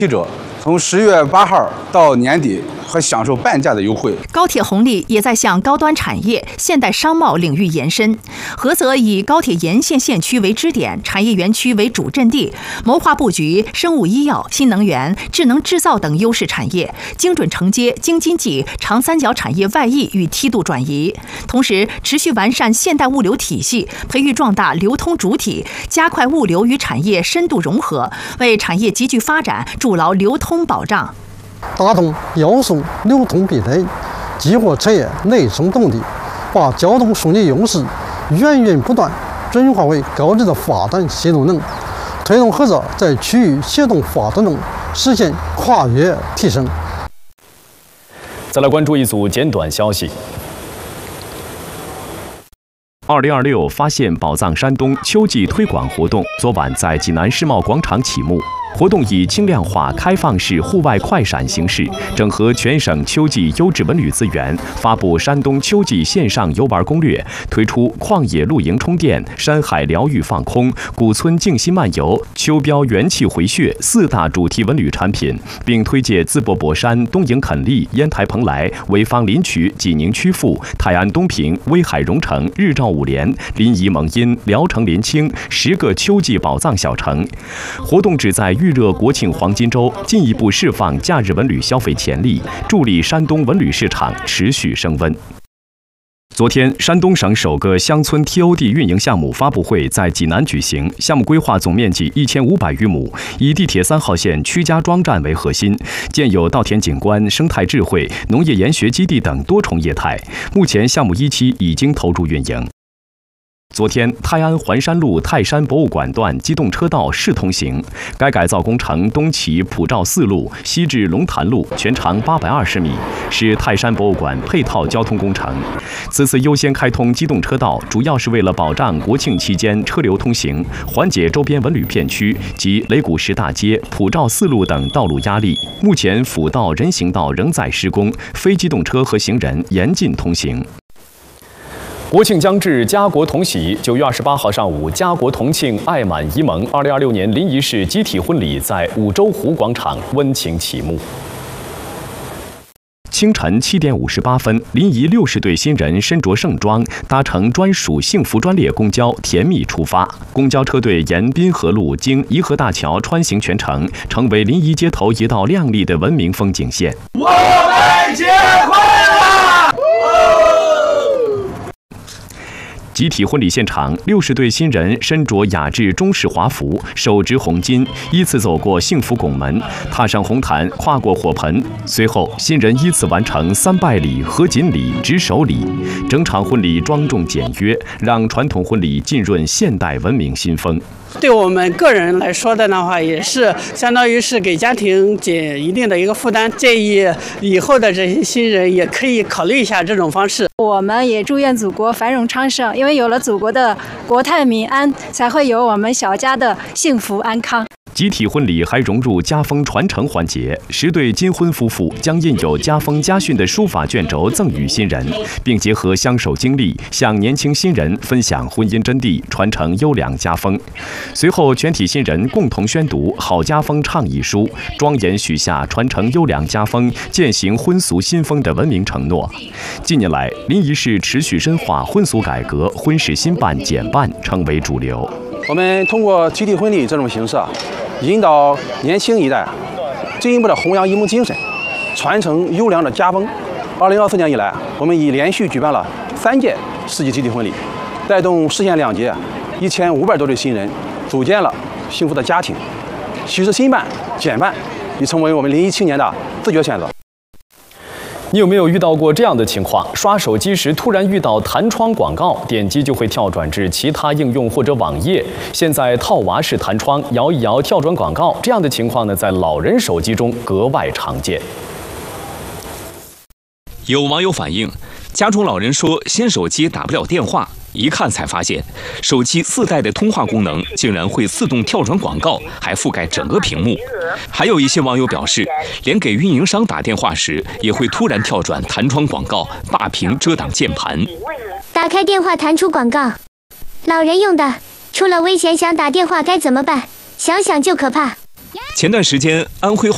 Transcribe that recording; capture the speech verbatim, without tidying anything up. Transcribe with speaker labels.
Speaker 1: 记者从十月八号到年底和享受半价的优惠。
Speaker 2: 高铁红利也在向高端产业、现代商贸领域延伸。菏泽以高铁沿线县区为支点，产业园区为主阵地，谋划布局生物医药、新能源、智能制造等优势产业，精准承接京津冀长三角产业外溢与梯度转移。同时，持续完善现代物流体系，培育壮大流通主体，加快物流与产业深度融合，为产业集聚发展筑牢流通保障。
Speaker 3: 打通要素流通壁垒，激活产业内生动力，把交通枢纽优势源源不断转化为高质的发展新动能，推动菏泽在区域协同发展中实现跨越提升。
Speaker 4: 再来关注一组简短消息。二零二六发现宝藏山东秋季推广活动昨晚在济南世贸广场启幕。活动以轻量化、开放式户外快闪形式，整合全省秋季优质文旅资源，发布山东秋季线上游玩攻略，推出旷野露营充电、山海疗愈放空、古村静心漫游、秋膘元气回血四大主题文旅产品，并推介淄博博山、东营垦利、烟台蓬莱、潍坊临朐、济宁曲阜、泰安东平、威海荣城、日照五连、临沂蒙阴、聊城临清十个秋季宝藏小城。活动旨在预热国庆黄金周，进一步释放假日文旅消费潜力，助力山东文旅市场持续升温。昨天，山东省首个乡村 T O D 运营项目发布会在济南举行。项目规划总面积一千五百余亩，以地铁三号线曲家庄站为核心，建有稻田景观、生态智慧、农业研学基地等多重业态。目前，项目一期已经投入运营。昨天，泰安环山路泰山博物馆段机动车道试通行，该改造工程东起普照四路，西至龙潭路，全长八百二十米，是泰山博物馆配套交通工程。此次优先开通机动车道，主要是为了保障国庆期间车流通行，缓解周边文旅片区及雷鼓石大街、普照四路等道路压力。目前，辅道、人行道仍在施工，非机动车和行人严禁通行。国庆将至，家国同喜。九月二十八号上午，家国同庆爱满沂蒙二零二六年临沂市集体婚礼在五洲湖广场温情启幕。清晨七点五十八分，临沂六十对新人身着盛装，搭乘专属幸福专列公交甜蜜出发。公交车队沿滨河路经颐和大桥穿行全程，成为临沂街头一道亮丽的文明风景线。
Speaker 5: 我们结婚了！
Speaker 4: 集体婚礼现场，六十对新人身着雅致中式华服，手执红巾，依次走过幸福拱门，踏上红毯，跨过火盆。随后，新人依次完成三拜礼、合卺礼、执手礼。整场婚礼庄重简约，让传统婚礼浸润现代文明新风。
Speaker 6: 对我们个人来说的话，也是相当于是给家庭减一定的一个负担。建议以后的这些新人也可以考虑一下这种方式。
Speaker 7: 我们也祝愿祖国繁荣昌盛，因为有了祖国的国泰民安，才会有我们小家的幸福安康。
Speaker 4: 集体婚礼还融入家风传承环节，十对金婚夫妇将印有家风家训的书法卷轴赠予新人，并结合相守经历，向年轻新人分享婚姻真谛，传承优良家风。随后，全体新人共同宣读《好家风倡议书》，庄严许下传承优良家风、践行婚俗新风的文明承诺。近年来，临沂市持续深化婚俗改革，婚事新办简办成为主流。
Speaker 8: 我们通过集体婚礼这种形式啊，引导年轻一代进一步的弘扬一门精神，传承优良的家风。二零二四年以来，我们已连续举办了三届世纪集体婚礼，带动市县两届一千五百多对新人组建了幸福的家庭。其实新办简办已成为我们临沂青年的自觉选择。
Speaker 4: 你有没有遇到过这样的情况？刷手机时突然遇到弹窗广告，点击就会跳转至其他应用或者网页。现在套娃式弹窗，摇一摇跳转广告，这样的情况呢，在老人手机中格外常见。
Speaker 9: 有网友反映，家中老人说新手机打不了电话，一看才发现，手机自带的通话功能竟然会自动跳转广告，还覆盖整个屏幕。还有一些网友表示，连给运营商打电话时，也会突然跳转弹窗广告，霸屏遮挡键盘。
Speaker 10: 打开电话弹出广告，老人用的，出了危险想打电话该怎么办？想想就可怕。
Speaker 9: 前段时间，安徽